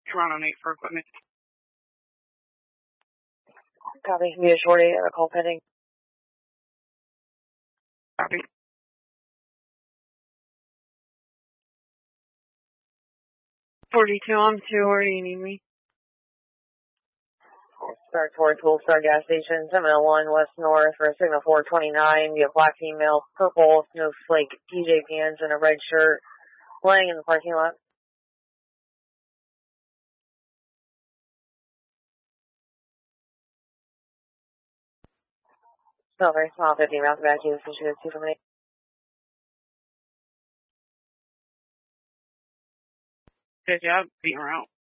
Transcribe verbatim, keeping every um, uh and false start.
Toronto eight for equipment. Copy. Be a short eight, a call pending. Copy. forty-two, I'm two, where do you need me? Start towards Gold Star gas station, seven oh one west north for signal four twenty-nine. You have black female, purple snowflake P J pants and a red shirt laying in the parking lot. Still very small, fifteen miles back to you, so she goes two from eight. Good job, beating her out.